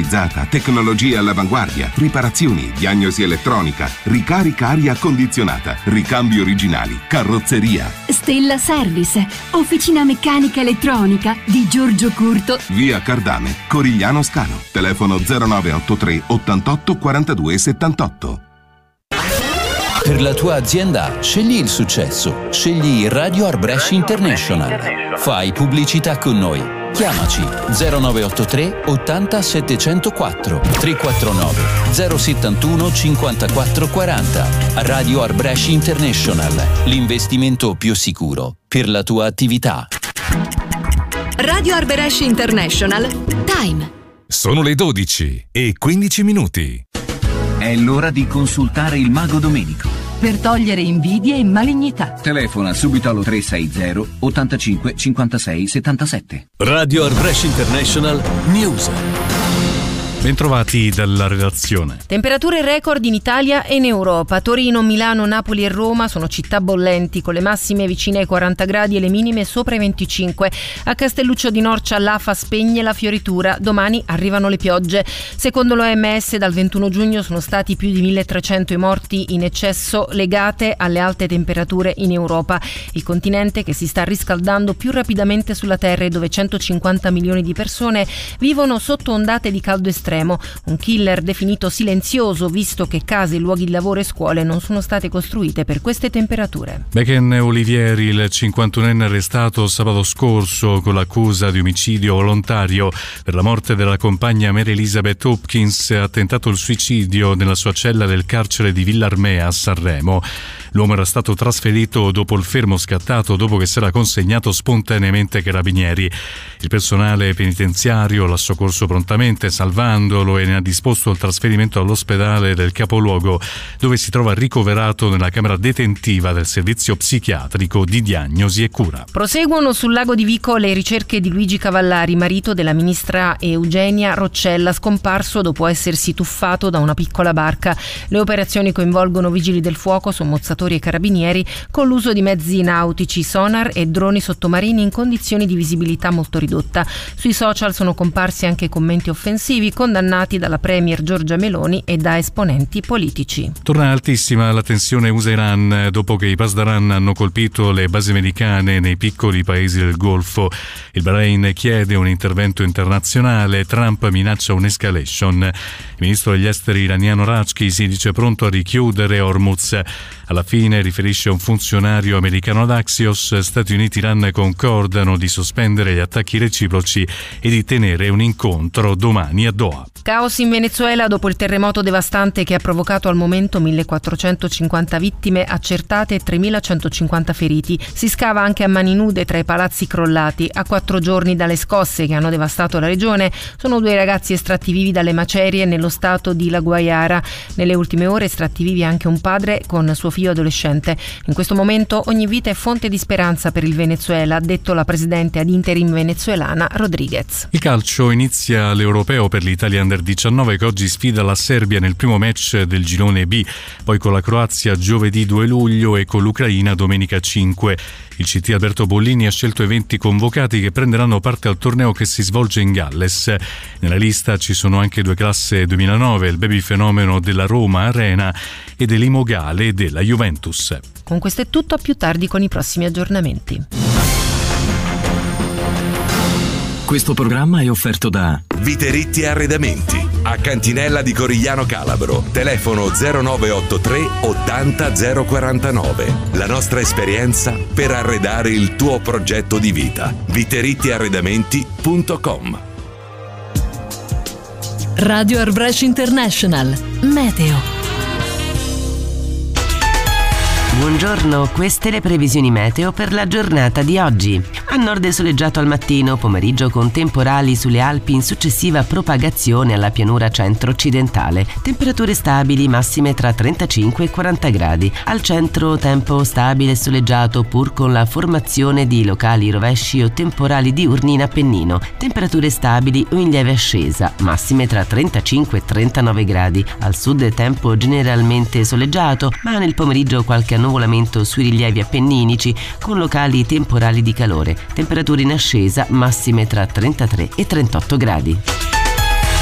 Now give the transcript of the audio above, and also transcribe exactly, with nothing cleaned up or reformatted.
climatizzata, tecnologia all'avanguardia, riparazioni, diagnosi elettronica, ricarica aria condizionata, ricambi originali, carrozzeria. Stella Service, officina meccanica elettronica di Giorgio Curto. Via Cardame, Corigliano Scalo. Telefono zero nove otto tre ottantotto quarantadue settantotto. Per la tua azienda, scegli il successo. Scegli Radio Arbresh International. Fai pubblicità con noi. Chiamaci zero nove otto tre ottanta settecentoquattro tre quattro nove zero settantuno cinquantaquattro quaranta. Radio Arbresh International, l'investimento più sicuro per la tua attività. Radio Arbresh International. Time. Sono le dodici e quindici minuti. È l'ora di consultare il Mago Domenico. Per togliere invidie e malignità. Telefona subito allo tre sei zero ottantacinque cinquantasei settantasette. Radio Arbresh International News. Bentrovati dalla redazione. Temperature record in Italia e in Europa. Torino, Milano, Napoli e Roma sono città bollenti, con le massime vicine ai quaranta gradi e le minime sopra i venticinque. A Castelluccio di Norcia l'A F A spegne la fioritura. Domani arrivano le piogge. Secondo l'O M S dal ventuno giugno sono stati più di milletrecento i morti in eccesso legate alle alte temperature in Europa. Il continente che si sta riscaldando più rapidamente sulla Terra e dove centocinquanta milioni di persone vivono sotto ondate di caldo estremo. Un killer definito silenzioso, visto che case, luoghi di lavoro e scuole non sono state costruite per queste temperature. Beken Olivieri, il cinquantunenne arrestato sabato scorso con l'accusa di omicidio volontario per la morte della compagna Mary Elizabeth Hopkins, ha tentato il suicidio nella sua cella del carcere di Villarmea a Sanremo. L'uomo era stato trasferito dopo il fermo scattato dopo che si era consegnato spontaneamente ai carabinieri. Il personale penitenziario l'ha soccorso prontamente, salvandolo, e ne ha disposto il trasferimento all'ospedale del capoluogo, dove si trova ricoverato nella camera detentiva del servizio psichiatrico di diagnosi e cura. Proseguono sul lago di Vico le ricerche di Luigi Cavallari, marito della ministra Eugenia Roccella, scomparso dopo essersi tuffato da una piccola barca. Le operazioni coinvolgono vigili del fuoco, sommozzatori e carabinieri, con l'uso di mezzi nautici, sonar e droni sottomarini in condizioni di visibilità molto ridotta. Sui social sono comparsi anche commenti offensivi condannati dalla premier Giorgia Meloni e da esponenti politici. Torna altissima la tensione U S A-Iran dopo che i Pasdaran hanno colpito le basi americane nei piccoli paesi del Golfo. Il Bahrain chiede un intervento internazionale, Trump minaccia un'escalation. Il ministro degli esteri iraniano Rajki si dice pronto a richiudere Hormuz. Alla fine, riferisce un funzionario americano ad Axios, Stati Uniti e Iran concordano di sospendere gli attacchi reciproci e di tenere un incontro domani a Doha. Caos in Venezuela dopo il terremoto devastante che ha provocato al momento millequattrocentocinquanta vittime accertate e tremilacentocinquanta feriti. Si scava anche a mani nude tra i palazzi crollati. A quattro giorni dalle scosse che hanno devastato la regione, sono due ragazzi estratti vivi dalle macerie nello stato di La Guayara. Nelle ultime ore estratti vivi anche un padre con suo figlio adolescente. In questo momento ogni vita è fonte di speranza per il Venezuela, ha detto la presidente ad interim venezuelana Rodriguez. Il calcio inizia l'Europeo per l'Italia Under diciannove che oggi sfida la Serbia nel primo match del girone B, poi con la Croazia giovedì due luglio e con l'Ucraina domenica cinque. Il C T Alberto Bollini ha scelto i venti convocati che prenderanno parte al torneo che si svolge in Galles. Nella lista ci sono anche due classe duemilanove, il baby fenomeno della Roma Arena e dell'Imogale della Juventus. Con questo è tutto, a più tardi con i prossimi aggiornamenti. Questo programma è offerto da Viteritti Arredamenti a Cantinella di Corigliano Calabro. Telefono zero nove otto tre ottanta zero quarantanove. La nostra esperienza per arredare il tuo progetto di vita. viteritti arredamenti punto com. Radio Arbresh International Meteo. Buongiorno, queste le previsioni meteo per la giornata di oggi. A nord è soleggiato al mattino, pomeriggio con temporali sulle Alpi in successiva propagazione alla pianura centro-occidentale. Temperature stabili, massime tra trentacinque e quaranta gradi. Al centro tempo stabile e soleggiato pur con la formazione di locali rovesci o temporali diurni in Appennino. Temperature stabili o in lieve ascesa, massime tra trentacinque e trentanove gradi. Al sud tempo generalmente soleggiato, ma nel pomeriggio qualche annuvolamento sui rilievi appenninici con locali temporali di calore. Temperature in ascesa, massime tra trentatré e trentotto gradi.